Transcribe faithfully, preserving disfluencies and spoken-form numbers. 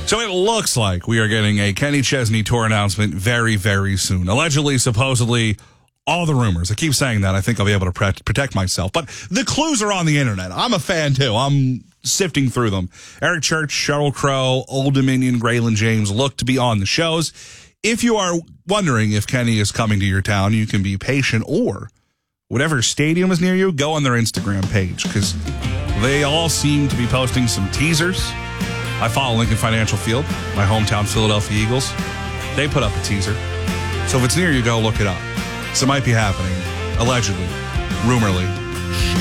So it looks like we are getting a Kenny Chesney tour announcement very, very soon. Allegedly, supposedly, all the rumors. I keep saying that. I think I'll be able to pre- protect myself. But the clues are on the internet. I'm a fan, too. I'm sifting through them. Eric Church, Sheryl Crow, Old Dominion, Graylin James look to be on the shows. If you are wondering if Kenny is coming to your town, you can be patient, or whatever stadium is near you, go on their Instagram page, because they all seem to be posting some teasers. I follow Lincoln Financial Field, my hometown Philadelphia Eagles. They put up a teaser. So if it's near you, go look it up. So it might be happening, allegedly, rumorly,